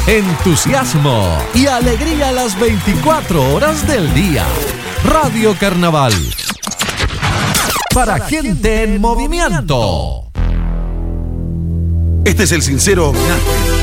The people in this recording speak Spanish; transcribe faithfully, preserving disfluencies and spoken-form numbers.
entusiasmo y alegría las veinticuatro horas del día. Radio Carnaval. Para gente en movimiento. Este es el sincero homenaje